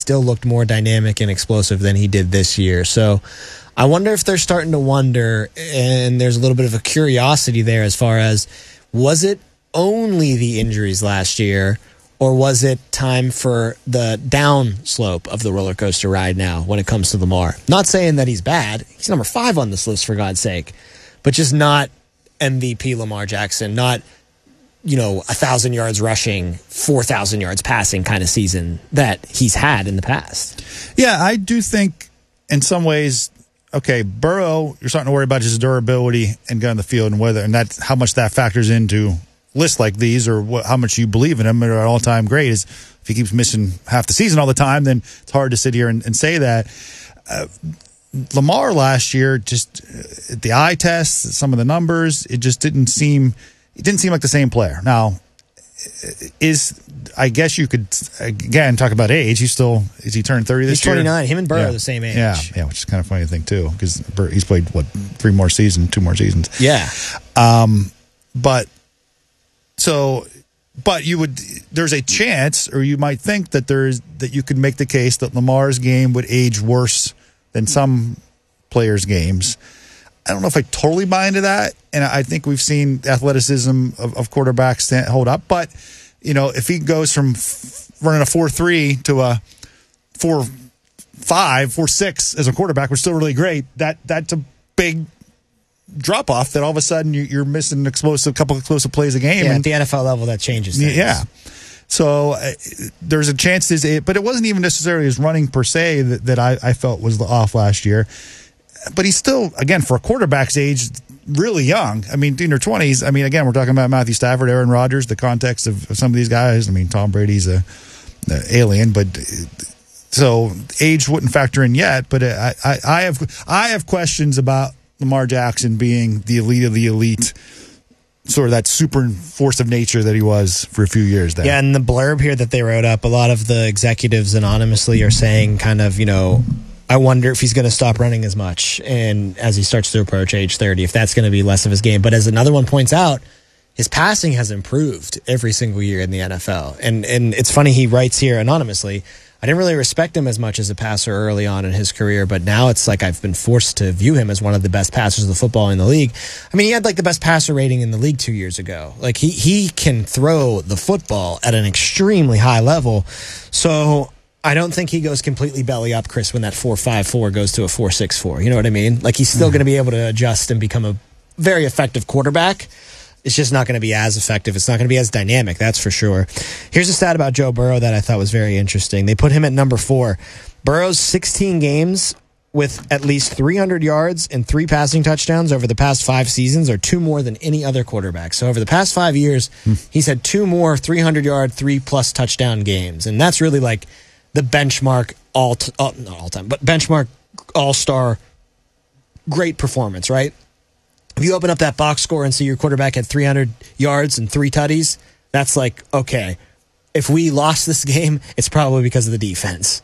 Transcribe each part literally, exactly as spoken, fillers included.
still looked more dynamic and explosive than he did this year. So I wonder if they're starting to wonder, and there's a little bit of a curiosity there as far as, was it only the injuries last year, or was it time for the down slope of the roller coaster ride now when it comes to Lamar? Not saying that he's bad. He's number five on this list, for God's sake. But just not M V P Lamar Jackson, not, you know, a thousand yards rushing, four thousand yards passing kind of season that he's had in the past. Yeah, I do think in some ways, okay, Burrow, you're starting to worry about his durability and going on the field and whether, and that's how much that factors into lists like these, or what, how much you believe in him at an all-time great. Is if he keeps missing half the season all the time, then it's hard to sit here and, and say that. Uh, Lamar last year, just uh, the eye test, some of the numbers, it just didn't seem, it didn't seem like the same player. Now, is, I guess you could, again, talk about age. He's still, is he turned thirty this he's year? He's twenty-nine. Him and Burrow yeah. are the same age. Yeah, yeah, which is kind of funny to think, too, because he's played, what, three more seasons, two more seasons. Yeah. Um, but, so, but you would, there's a chance, or you might think that there's, that you could make the case that Lamar's game would age worse than some players' games. I don't know if I totally buy into that, and I think we've seen athleticism of, of quarterbacks stand, hold up. But, you know, if he goes from f- running a four three to a four five, four six as a quarterback, which is still really great, that that's a big drop-off that all of a sudden you, you're missing an explosive, couple of explosive plays a game. Yeah, and, at the N F L level, that changes things. Yeah. So uh, there's a chance, it, but it wasn't even necessarily his running per se that, that I, I felt was off last year. But he's still, again, for a quarterback's age, really young. I mean, in their twenties. I mean, again, we're talking about Matthew Stafford, Aaron Rodgers, the context of, of some of these guys. I mean, Tom Brady's a, a alien, but so age wouldn't factor in yet. But I, I, I have I have questions about Lamar Jackson being the elite of the elite, sort of that super force of nature that he was for a few years there. Yeah, and the blurb here that they wrote up, a lot of the executives anonymously are saying kind of, you know, I wonder if he's going to stop running as much and as he starts to approach age thirty, if that's going to be less of his game. But as another one points out, his passing has improved every single year in the N F L. And and it's funny, he writes here anonymously, I didn't really respect him as much as a passer early on in his career, but now it's like I've been forced to view him as one of the best passers of the football in the league. I mean, he had like the best passer rating in the league two years ago. Like he, he can throw the football at an extremely high level. So I don't think he goes completely belly up, Chris, when that four five four goes to a four six four. You know what I mean? Like he's still mm-hmm. going to be able to adjust and become a very effective quarterback. It's just not going to be as effective. It's not going to be as dynamic, that's for sure. Here's a stat about Joe Burrow that I thought was very interesting. They put him at number four. Burrow's sixteen games with at least three hundred yards and three passing touchdowns over the past five seasons are two more than any other quarterback. So over the past five years, hmm. he's had two more three hundred-yard, three-plus touchdown games. And that's really like the benchmark all, t- oh, not all time, but benchmark all-star great performance, right? If you open up that box score and see your quarterback had three hundred yards and three tutties, that's like, okay, if we lost this game, it's probably because of the defense.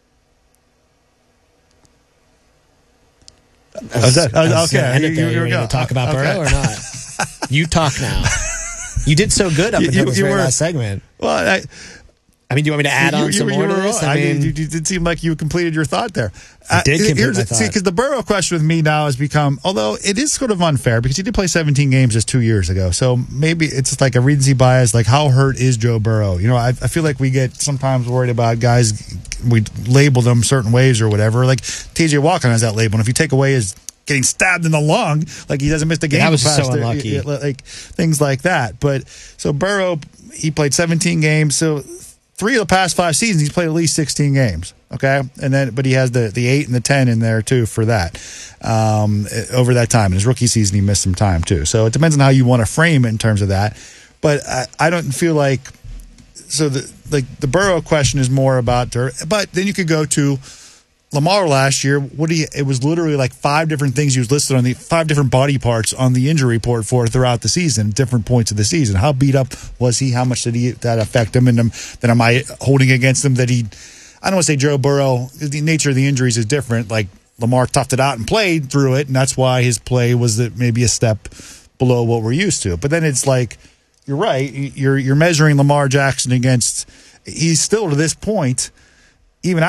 Was, that, was, okay, you, you, you, you to talk about okay. Burrow or not? You talk now. You did so good up until you, this you very were, last segment. Well, I... I mean, do you want me to add you, on you, some you, more you to this? I, I mean, mean, you, you did seem like you completed your thought there. I uh, did complete my thought. See, because the Burrow question with me now has become, although it is sort of unfair because he did play seventeen games just two years ago. So maybe it's like a recency bias, like how hurt is Joe Burrow? You know, I, I feel like we get sometimes worried about guys, we label them certain ways or whatever. Like T J Watt has that label. And if you take away his getting stabbed in the lung, like he doesn't miss a game. Yeah, that was past so unlucky. It, like things like that. But so Burrow, he played seventeen games. So three of the past five seasons, he's played at least sixteen games. Okay, and then but he has the the eight and the ten in there too for that um, over that time. In his rookie season, he missed some time too. So it depends on how you want to frame it in terms of that. But I, I don't feel like so the like the Burrow question is more about. But then you could go to Lamar last year. What do you? It was literally like five different things he was listed on the five different body parts on the injury report for throughout the season, different points of the season. How beat up was he? How much did he that affect him? And then am I holding against him that he? I don't want to say Joe Burrow. The nature of the injuries is different. Like Lamar toughed it out and played through it, and that's why his play was that maybe a step below what we're used to. But then it's like you're right. You're you're measuring Lamar Jackson against. He's still to this point, even.